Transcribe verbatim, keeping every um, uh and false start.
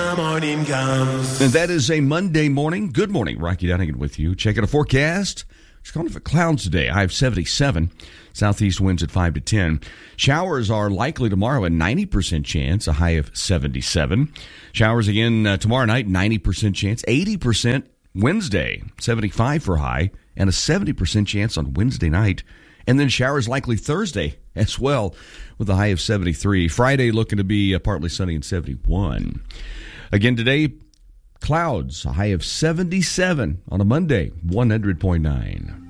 the morning comes. And that is a Monday morning. Good morning. Rocky Donegan with you. Checking a forecast. It's calling for clouds today. High of seventy-seven. Southeast winds at five to ten. Showers are likely tomorrow, a ninety percent chance, a high of seventy-seven. Showers again uh, tomorrow night, ninety percent chance, eighty percent Wednesday, seventy-five for high, and a seventy percent chance on Wednesday night. And then showers likely Thursday as well, with a high of seventy-three. Friday looking to be uh, partly sunny and seventy-one. Again today, clouds, a high of seventy-seven on a Monday, one hundred point nine.